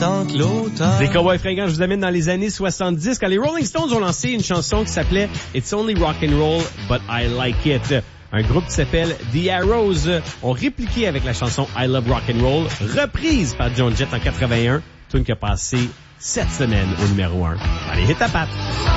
tant que l'automne. Les Cowboys fringants, je vous amène dans les années 70 quand les Rolling Stones ont lancé une chanson qui s'appelait It's Only Rock and Roll, But I Like It. Un groupe qui s'appelle The Arrows ont répliqué avec la chanson I Love Rock and Roll, reprise par Joan Jett en 81, tune qui a passé 7 semaines au numéro 1. Allez, hit ta patte!